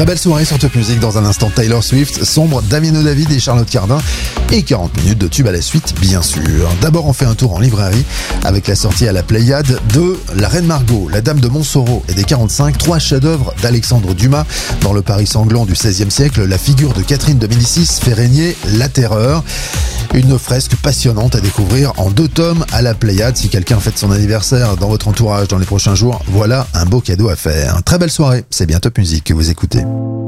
Très belle soirée sur Top Music. Dans un instant, Taylor Swift, Sombre, Damien David et Charlotte Cardin. Et 40 minutes de tube à la suite, bien sûr. D'abord, on fait un tour en librairie avec la sortie à la Pléiade de La Reine Margot, La Dame de Montsoreau et des 45, 3 chefs-d'œuvre d'Alexandre Dumas. Dans le Paris sanglant du XVIe siècle, la figure de Catherine de Médicis fait régner la terreur. Une fresque passionnante à découvrir en 2 tomes à la Pléiade. Si quelqu'un fête son anniversaire dans votre entourage dans les prochains jours, voilà un beau cadeau à faire. Très belle soirée, c'est bien Top Music que vous écoutez.